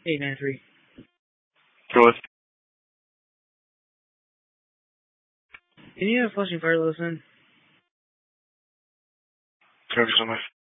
893. Go with. Can you have Flushing Fire Listen? Thank you so much.